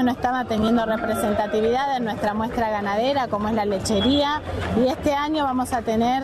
no estaba teniendo representatividad en nuestra muestra ganadera, como es la lechería, y este año vamos a tener,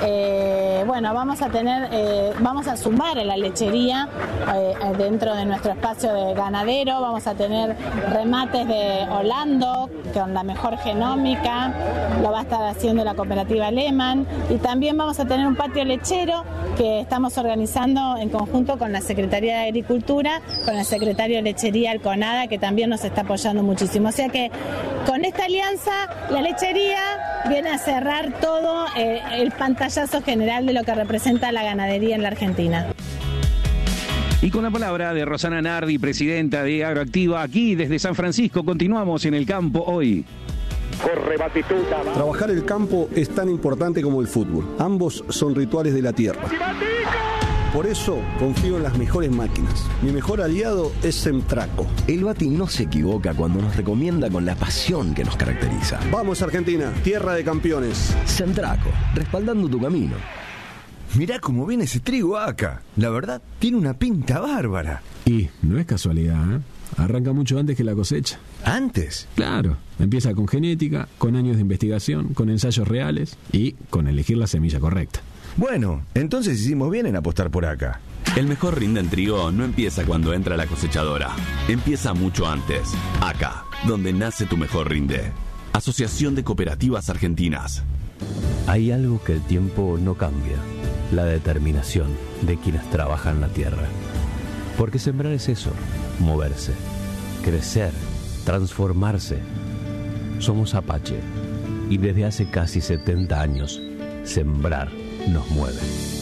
vamos a sumar a la lechería dentro de nuestro espacio de ganadero. Vamos a tener remates de Holando con la mejor genómica, lo va a estar haciendo la cooperativa Lehmann, y también vamos a tener un patio lechero que estamos organizando en conjunto con la Secretaría de Agricultura, con el secretario de Lechería Alconada, que también nos está apoyando muchísimo. O sea que con esta alianza la lechería viene a cerrar todo el pantallazo general de lo que representa la ganadería en la Argentina. Y con la palabra de Rosana Nardi, presidenta de Agroactiva, aquí desde San Francisco, continuamos en el campo hoy. Corre Batistuta. Trabajar el campo es tan importante como el fútbol. Ambos son rituales de la tierra. Por eso confío en las mejores máquinas. Mi mejor aliado es Semtraco. El Bati no se equivoca cuando nos recomienda con la pasión que nos caracteriza. Vamos Argentina, tierra de campeones. Semtraco, respaldando tu camino. Mirá cómo viene ese trigo acá. La verdad, tiene una pinta bárbara. Y no es casualidad, ¿eh? Arranca mucho antes que la cosecha. ¿Antes? Claro, empieza con genética, con años de investigación, con ensayos reales y con elegir la semilla correcta. Bueno, entonces hicimos bien en apostar por acá. El mejor rinde en trigo no empieza cuando entra la cosechadora. Empieza mucho antes. Acá, donde nace tu mejor rinde. Asociación de Cooperativas Argentinas. Hay algo que el tiempo no cambia. La determinación de quienes trabajan la tierra. Porque sembrar es eso, moverse, crecer, transformarse. Somos Apache y desde hace casi 70 años, sembrar nos mueve.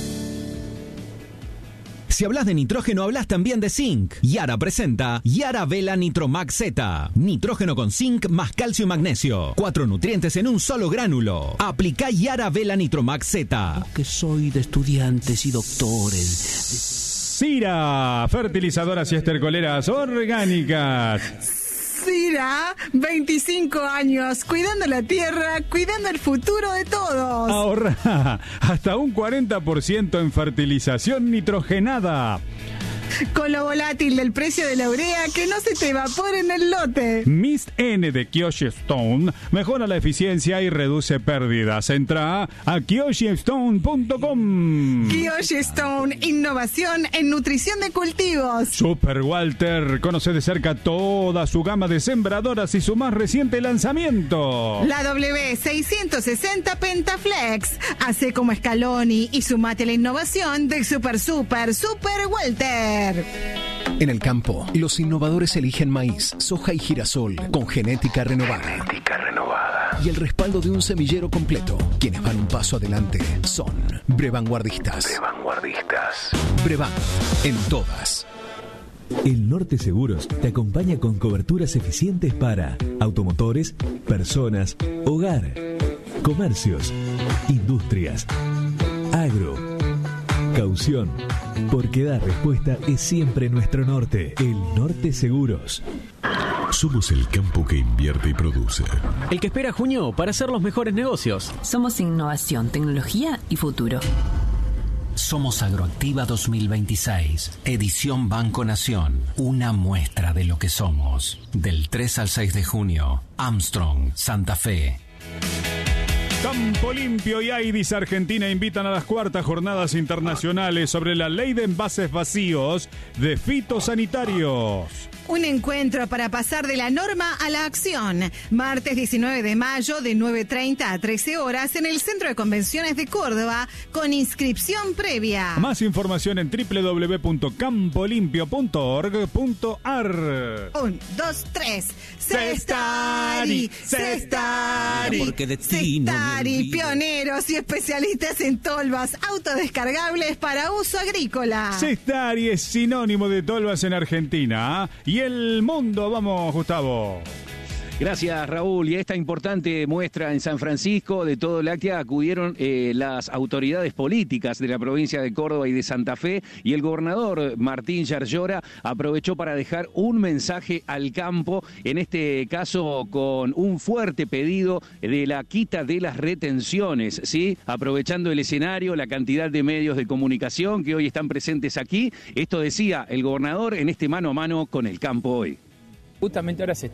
Si hablas de nitrógeno, hablas también de zinc. Yara presenta Yara Vela Nitromax Z. Nitrógeno con zinc más calcio y magnesio. 4 nutrientes en un solo gránulo. Aplica Yara Vela Nitromax Z. Que soy de estudiantes y doctores. Sira, fertilizadoras y estercoleras orgánicas. Sira, 25 años, cuidando la tierra, cuidando el futuro de todos. Ahorra hasta un 40% en fertilización nitrogenada. Con lo volátil del precio de la urea, que no se te evapore en el lote. Mist N de Kyoshi Stone mejora la eficiencia y reduce pérdidas. Entra a kyoshistone.com. Kyoshi Stone, innovación en nutrición de cultivos. Super Walter, conoce de cerca toda su gama de sembradoras y su más reciente lanzamiento. La W660 Pentaflex. Hace como Scaloni y sumate la innovación de Super Walter. En el campo, los innovadores eligen maíz, soja y girasol con genética renovada. Y el respaldo de un semillero completo. Quienes van un paso adelante son Brevanguardistas. Brevan, en todas. El Norte Seguros te acompaña con coberturas eficientes para automotores, personas, hogar, comercios, industrias, agro, caución, porque dar respuesta es siempre nuestro norte. El Norte Seguros. Somos el campo que invierte y produce. El que espera junio para hacer los mejores negocios. Somos innovación, tecnología y futuro. Somos Agroactiva 2026, edición Banco Nación. Una muestra de lo que somos. Del 3 al 6 de junio, Armstrong, Santa Fe. Campo Limpio y Aidis Argentina invitan a las 4ª jornadas internacionales sobre la ley de envases vacíos de fitosanitarios. Un encuentro para pasar de la norma a la acción. Martes 19 de mayo de 9:30 a 13 horas en el Centro de Convenciones de Córdoba con inscripción previa. Más información en www.campolimpio.org.ar. 1, 2, 3. Cestari. Porque de ti no me Cestari, pioneros y especialistas en tolvas autodescargables para uso agrícola. Cestari es sinónimo de tolvas en Argentina y el mundo. Vamos, Gustavo. Gracias, Raúl. Y a esta importante muestra en San Francisco de Todo Láctea acudieron las autoridades políticas de la provincia de Córdoba y de Santa Fe, y el gobernador Martín Yarlora aprovechó para dejar un mensaje al campo, en este caso con un fuerte pedido de la quita de las retenciones, ¿sí? Aprovechando el escenario, la cantidad de medios de comunicación que hoy están presentes aquí. Esto decía el gobernador en este mano a mano con el campo hoy. Justamente ahora se